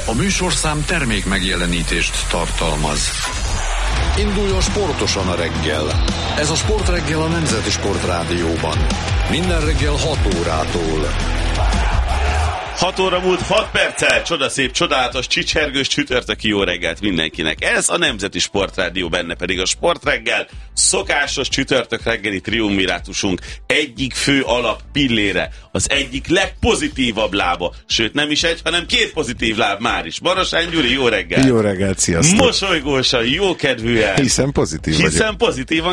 A műsorszám termék megjelenítést tartalmaz. Induljon sportosan a reggel. Ez a Sportreggel a Nemzeti Sportrádióban. Minden reggel 6 órától. 6 óra múlt 6 perccel, csodaszép, csodálatos, csicsergős csütörtöki jó reggelt mindenkinek. Ez a Nemzeti Sportrádió, benne pedig a Sportreggel, szokásos csütörtök reggeli triumvirátusunk egyik fő alap pillére, az egyik legpozitívabb lába, sőt nem is egy, hanem 2 pozitív láb már is. Barosány Gyuri, jó reggelt! Jó reggelt, sziasztok! Mosolygósan, jókedvűen. Hiszen pozitív vagyok. Hiszen pozitívan